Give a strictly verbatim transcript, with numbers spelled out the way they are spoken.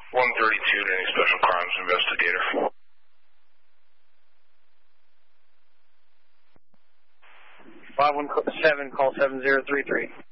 one thirty-two to any special crimes investigator. five one seven, call seven zero three three.